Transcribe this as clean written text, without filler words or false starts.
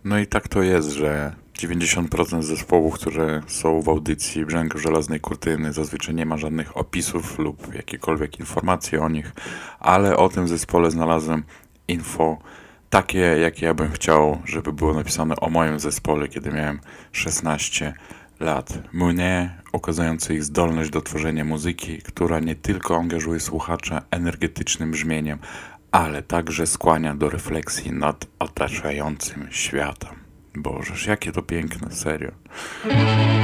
No i tak to jest, że 90% zespołów, które są w audycji Brzęku Żelaznej Kurtyny, zazwyczaj nie ma żadnych opisów lub jakiekolwiek informacji o nich, ale o tym zespole znalazłem info takie, jakie ja bym chciał, żeby było napisane o moim zespole, kiedy miałem 16 lat. Monet, okazujący ich zdolność do tworzenia muzyki, która nie tylko angażuje słuchacza energetycznym brzmieniem, ale także skłania do refleksji nad otaczającym światem. Bożeż, jakie to piękne, serio.